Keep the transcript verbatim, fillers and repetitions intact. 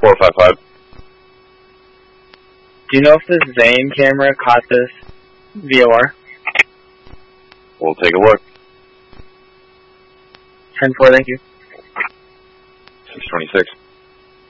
four five five. Do you know if this Zane camera caught this V O R? We'll take a look. ten four, thank you. six twenty-six.